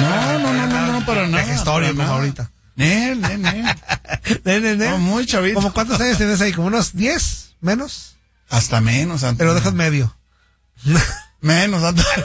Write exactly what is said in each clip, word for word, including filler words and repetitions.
No, no, no, no, no, para nada. Historia para como nada. ahorita. Nel, nel, nel. Nel, nel, nel. No, muy chavito. ¿Cómo cuántos años tienes ahí? ¿Como unos diez? ¿Menos? Hasta menos, Antonio. Te lo dejas medio. Menos, Antonio.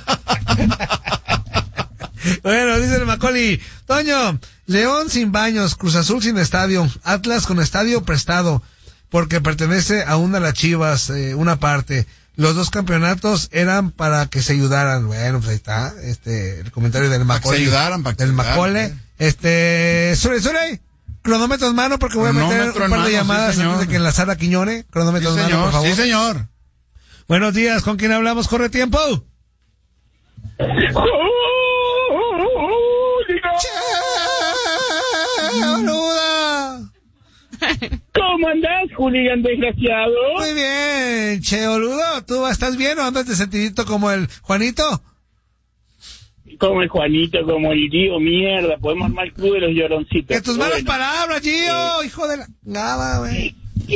Bueno, dice el Macaulay. Toño, León sin baños, Cruz Azul sin estadio, Atlas con estadio prestado, porque pertenece a una de las Chivas, eh, una parte. Los dos campeonatos eran para que se ayudaran. Bueno, pues ahí está, este, el comentario del Macaulay. Para que se ayudaran, para que del se ayudaran, Macaulay. ¿eh? Este, Sure, Sure, cronómetro en mano porque voy a meter Cronómetro un par en de mano, llamadas sí, antes de que enlazara Quiñone. Cronómetro Sí, en mano, señor, por favor. sí, señor. Buenos días, ¿con quién hablamos? Corre tiempo. ¡Boluda! ¿Cómo andás, Julián desgraciado? Muy bien, che, boludo. ¿Tú estás bien o andas de sentidito como el Juanito? Como el Juanito, como el Gio, mierda. Podemos armar el club de los lloroncitos. Que tus Pero malas bueno. palabras, Gio, hijo de la... Nada, güey.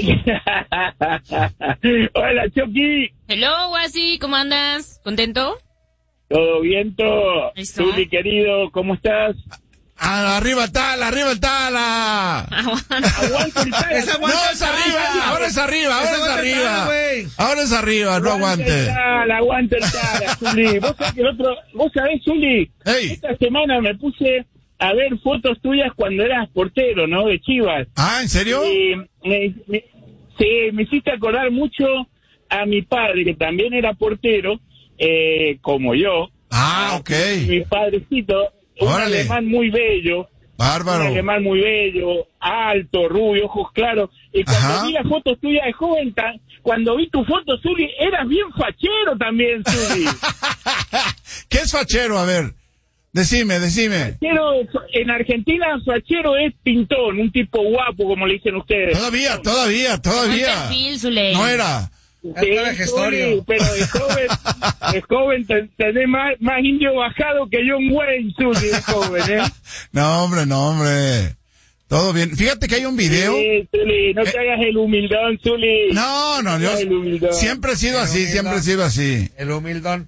Hola, Chucky. Hello, Guasi, ¿cómo andas? ¿Contento? ¿Todo bien, todo? Listo. Zuli, querido, ¿cómo estás? Ah, arriba el Tala, arriba el Tala. Aguanta el Tala. Esa No, aguanta es el arriba, Tala. ahora es arriba, ahora Esa es aguanta el Tala, arriba. güey. Ahora es arriba, no Aguanta el aguante. Tala, aguanta el Tala, Zuli. ¿Vos sabés que el otro... ¿Vos sabés, Zuli? Ey. Esta semana me puse a ver fotos tuyas cuando eras portero, ¿no? De Chivas. Ah, ¿en serio? Y me, me- sí, me hiciste acordar mucho a mi padre, que también era portero, eh, como yo. Ah, ok. Mi padrecito, un Órale. alemán muy bello, un Bárbaro. alemán muy bello, alto, rubio, ojos claros. Y cuando Ajá. vi las fotos tuyas de joven, tan- cuando vi tu foto, Zuli, eras bien fachero también, Zuli. ¿Qué es fachero? A ver, decime, decime. Fachero, en Argentina, fachero es pintón, un tipo guapo, como le dicen ustedes. Todavía, todavía, Buen todavía. perfil, Zuley. No era. Sí, Era gestorio. Zuli, pero de joven, de joven te- tenés más, más indio bajado que John Wayne, Zuli, de joven, ¿eh? No, hombre, no, hombre. Todo bien. Fíjate que hay un video. Sí, Zuli, no te hagas el humildón, Zuli. No, no, yo El humildón. siempre he sido así, humildad. siempre he sido así. El humildón.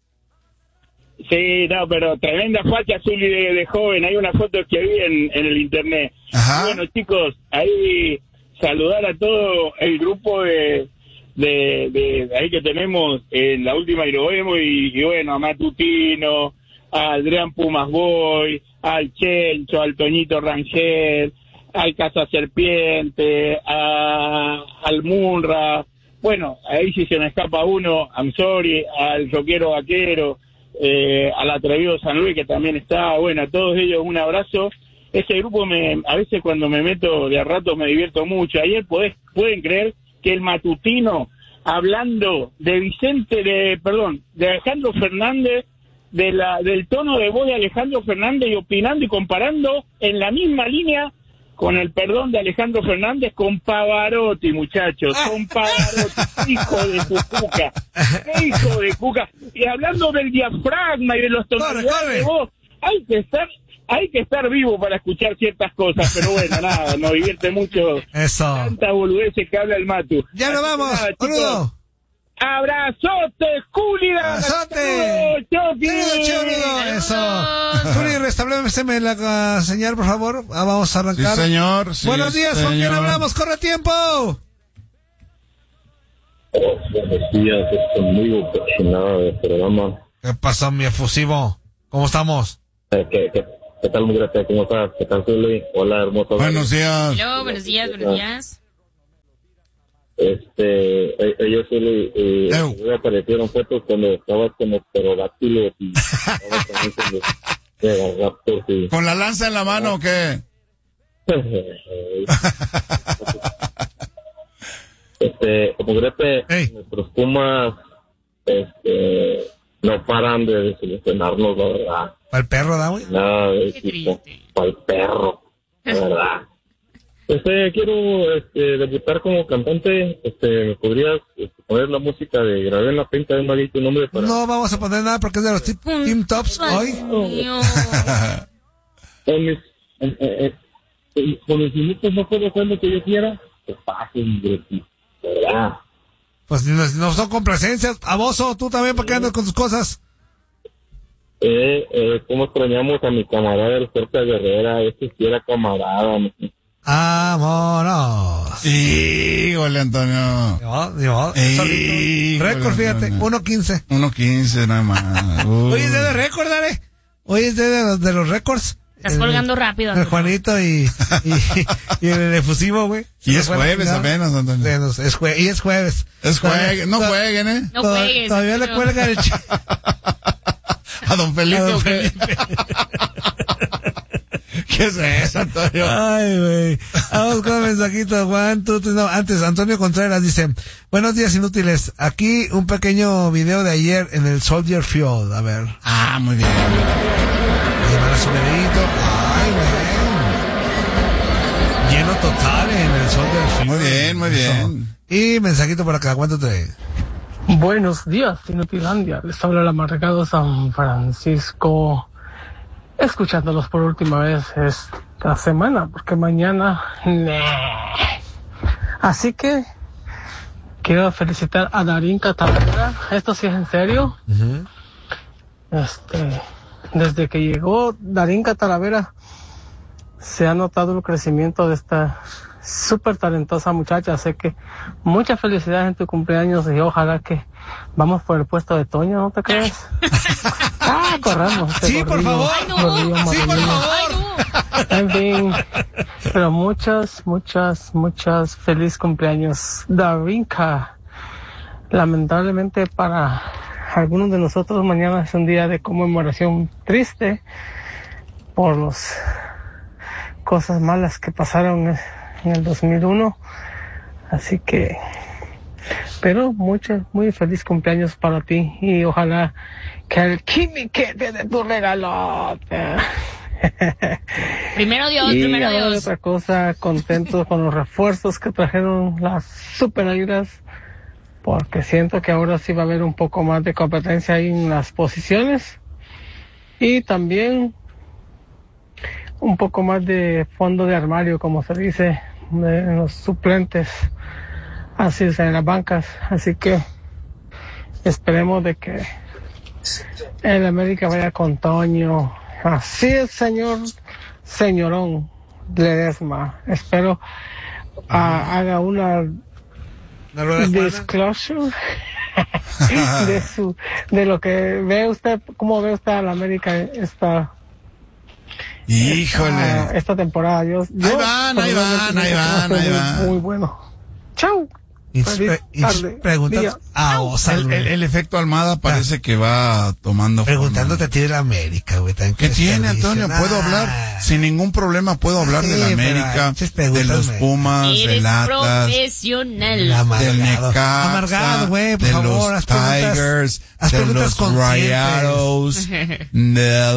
Sí, no, pero tremenda facha, Zuli, de, de joven. Hay una foto que vi en, en el internet. Ajá. Bueno, chicos, ahí saludar a todo el grupo de, de, de, de ahí que tenemos en la última y lo vemos. Y, y bueno, a Matutino, a Adrián Pumas Boy, al Chencho, al Toñito Rangel, al Casa Serpiente, a, al Munra. Bueno, ahí si se me escapa uno, I'm sorry, al Roquero Vaquero, eh, al Atrevido San Luis que también está, bueno, a todos ellos un abrazo. Ese grupo me, a veces cuando me meto de a rato me divierto mucho. Ayer podés, pueden creer que el Matutino, hablando de Vicente, de, perdón, de Alejandro Fernández, de la, del tono de voz de Alejandro Fernández y opinando y comparando en la misma línea, con el perdón de Alejandro Fernández, con Pavarotti, muchachos, con Pavarotti, hijo de su cuca, qué hijo de cuca. Y hablando del diafragma y de los tonalidades de voz, hay que estar, hay que estar vivo para escuchar ciertas cosas, pero bueno, nada, nos divierte mucho Eso. tanta boludeces que habla el Matu. Ya nos Así que vamos, nada, chicos, boludo. ¡abrazote, Julia! ¡Abrazote! ¡Choqui! Saludos, che, boludo. Eso. Zuli, restabléceme la uh, señal, por favor. Ah, vamos a Sí, arrancar. señor. Sí, Buenos días, ¿con quién señor. hablamos? ¡Corre tiempo! Buenos días, estoy muy emocionado del programa. ¿Qué pasó, mi efusivo? ¿Cómo estamos? Eh, ¿Qué, qué, qué tal, Mugrete? ¿Cómo estás? ¿Qué tal, Zuli? Hola, hermoso. Buenos días. Hello, buenos días, buenos días. Este, eh, ellos, Zuli, eh, Eu. me aparecieron fotos cuando estabas con los pterodáctilos y estabas también con los Velociraptors y... ¿Con la lanza en la mano o qué? Este, Mugrete, Ey. nuestros Pumas, este, no paran de desilusionarnos, la verdad. Para el perro, ¿da, güey? Nada de Qué equipo. triste. Para el perro, la verdad. Este, quiero este, debutar como cantante. Este, ¿me podrías este, poner la música de Grabé en la Pinta de Maguey tu nombre para... No vamos a poner nada porque es de los tip- Team Tops hoy. Mío. Con mis, eh, eh, eh, con mis minutos no puedo hacer lo que yo quiera. Que pase, mi Greti, ¿verdad? Pues no, no son complacencias. A vos o tú también, ¿para qué andas con tus cosas? Eh, eh, cómo extrañamos a mi camarada el Cerca Guerrera, ese sí era camarada. ¿No? Vámonos. Híjole, Antonio. Yo, yo, Híjole, récord, fíjate, Antonio. uno quince. uno quince nada más. Uy. Oye, es de récord, dale. Oye, es de los, de los récords. Estás El- colgando rápido. El Juanito y, y, y el efusivo, güey. Y es Se fue a la jueves final. apenas, Antonio. Menos, es jue- y es jueves. Es juegue, no Todavía- jueguen, ¿eh? No toda- juegues. Todavía le Antonio. cuelga el ch- A don Felipe. A don ¿o qué? ¿Qué es eso, Antonio? Ay, güey. Vamos con el mensajito, Juan. Tú, tú, no, antes, Antonio Contreras dice, buenos días inútiles. Aquí un pequeño video de ayer en el Soldier Field. A ver. Ah, muy bien. Ahí van a su videito. Ay, güey. Lleno total en el Soldier Field. Muy bien, muy bien. Y mensajito por acá. ¿Cuánto te? Buenos días, Inutilandia. Les habla el amargado San Francisco. Escuchándolos por última vez esta semana, porque mañana... nah. Así que quiero felicitar a Darín Catalera. Esto sí es en serio. Uh-huh. Este, desde que llegó Darín Talavera, se ha notado el crecimiento de esta súper talentosa muchacha. Así que muchas felicidades en tu cumpleaños y ojalá que vamos por el puesto de Toño, ¿no te crees? Ah, corramos. este Sí, por gordillo, favor. Ay, no. gordillo Sí, por madrileño. favor. Ay, no. En fin, pero muchas, muchas, muchas feliz cumpleaños, Darinka. Lamentablemente para algunos de nosotros mañana es un día de conmemoración triste por las cosas malas que pasaron en el dos mil uno. Así que, pero mucho, muy feliz cumpleaños para ti y ojalá que el Kimi quede de tu regalo. Primero Dios, Y primero ahora de Dios. otra cosa, contentos con los refuerzos que trajeron las Super Águilas, porque siento que ahora sí va a haber un poco más de competencia ahí en las posiciones y también un poco más de fondo de armario, como se dice, de, en los suplentes, así es, en las bancas. Así que esperemos de que el América vaya con Toño. Así es, señor, señorón Ledesma. Espero ah, haga una ¿La rueda hispana? disclosure de su, de lo que ve usted, cómo ve usted a la América esta, Híjole. esta, esta temporada. Yo, yo Ahí van, ahí van, ahí van, ahí muy, van. muy bueno. Chau. Y Feliz pre- y tarde, preguntas día. a Osa, El, el, el efecto Almada parece que va tomando forma. preguntándote a ti de la América, güey. también ¿Qué que tiene, desperdicio. Antonio? Puedo Ah. hablar sin ningún problema, puedo hablar Sí, de la pero América, esas de preguntas los me- Pumas, Eres del Atlas, profesional. El amargado. del Necaxa, Amargado, güey, por de favor, los haz preguntas- Tigers, haz de preguntas los conscientes. Rayados, de